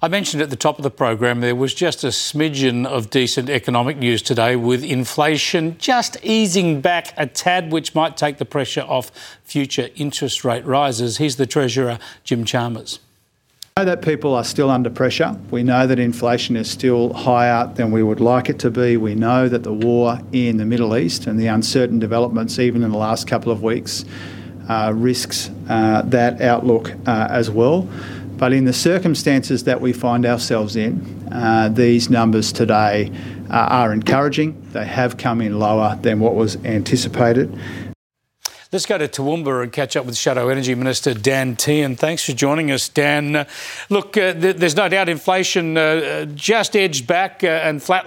I mentioned at the top of the program there was just a smidgen of decent economic news today, with inflation just easing back a tad, which might take the pressure off future interest rate rises. Here's the Treasurer, Jim Chalmers. We know that people are still under pressure. We know that inflation is still higher than we would like it to be. We know that the war in the Middle East and the uncertain developments, even in the last couple of weeks, risks that outlook as well. But in the circumstances that we find ourselves in, these numbers today are encouraging. They have come in lower than what was anticipated. Let's go to Toowoomba and catch up with Shadow Energy Minister Dan Tehan. Thanks for joining us, Dan. Look, there's no doubt inflation just edged back and flat.